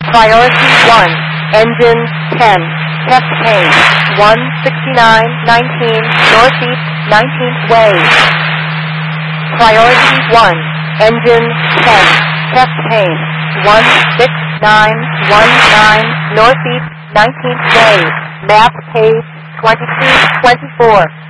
Priority 1, engine 10, test page 16919 Northeast 19th Way. Priority 1, engine 10, test page 16919 Northeast 19th Way. Map page 2224.